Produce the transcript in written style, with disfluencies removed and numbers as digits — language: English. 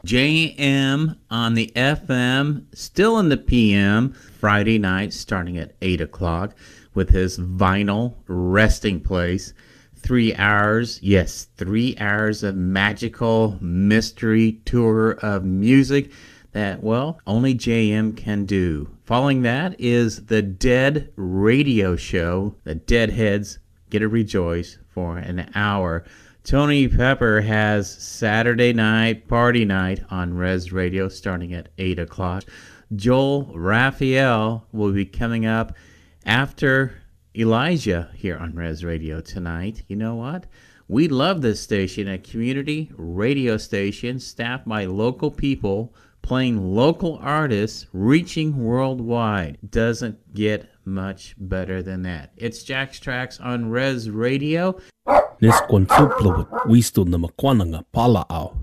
JM on the FM, still in the PM, Friday night starting at 8 o'clock with his vinyl resting place. 3 hours, yes, 3 hours of magical mystery tour of music that, well, only JM can do. Following that is the Dead Radio Show. The Deadheads get to rejoice for an hour. Tony Pepper has Saturday night party night on Res Radio starting at 8 o'clock. Joel Raphael will be coming up after Elijah here on Res Radio tonight. You know what? We love this station, a community radio station staffed by local people playing local artists reaching worldwide. Doesn't get much better than that. It's Jack's Tracks on Res Radio. Nes kon fuplowet wistud na makwana nga palaaw.